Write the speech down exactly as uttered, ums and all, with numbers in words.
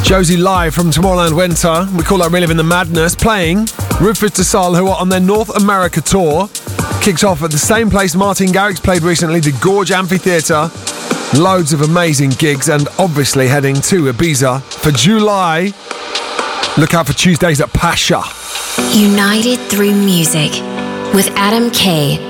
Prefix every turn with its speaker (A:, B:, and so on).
A: Josie live from Tomorrowland Winter. We call that Reliving the Madness. Playing Rufus Du Sol, who are on their North America tour. Kicked off at the same place Martin Garrix played recently, the Gorge Amphitheatre. Loads of amazing gigs, and obviously heading to Ibiza for July. Look out for Tuesdays at Pasha.
B: United through music with Adam Kay